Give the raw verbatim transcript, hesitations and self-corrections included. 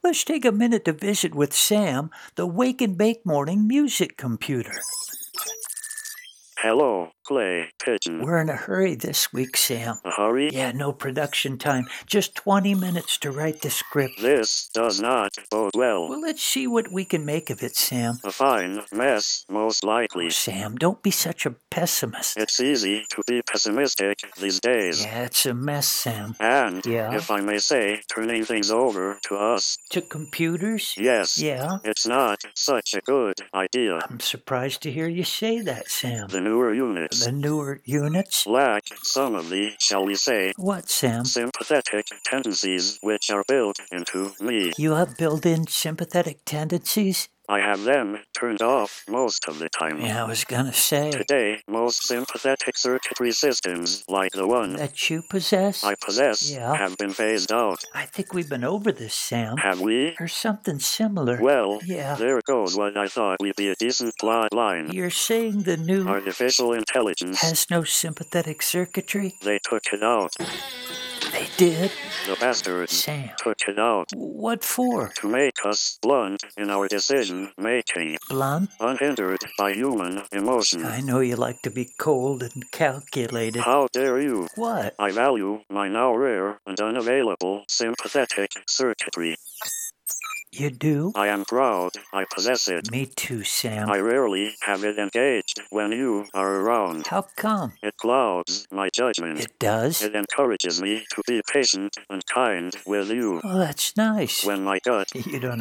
Let's take a minute to visit with Sam, the Wake and Bake Morning Music Computer. Hello, Clay Pigeon. We're in a hurry this week, Sam. A hurry? Yeah, no production time. Just twenty minutes to write the script. This does not bode well. Well, let's see what we can make of it, Sam. A fine mess, most likely. Oh, Sam, don't be such a pessimist. It's easy to be pessimistic these days. Yeah, it's a mess, Sam. And, Yeah? if I may say, turning things over to us. To computers? Yes. Yeah? It's not such a good idea. I'm surprised to hear you say that, Sam. The newer units The newer units? lack some of the, shall we say, What, Sam? sympathetic tendencies which are built into me. You have built-in sympathetic tendencies? I have them turned off most of the time. Yeah, I was gonna say. Today, most sympathetic circuitry systems, like the one That you possess? I possess, Yeah. have been phased out. I think we've been over this, Sam. Have we? Or something similar. Well, Yeah. there goes what I thought would be a decent plot line. You're saying the new Artificial intelligence. has no sympathetic circuitry? They took it out. They did? The bastards Sam. took it out. What for? To make us blunt in our decision-making, Blunt? unhindered by human emotion. I know you like to be cold and calculated. How dare you? What? I value my now rare and unavailable sympathetic circuitry. You do? I am proud I possess it. Me too, Sam. I rarely have it engaged when you are around. How come? It clouds my judgment. It does? It encourages me to be patient and kind with you. Oh, that's nice. When my gut You don't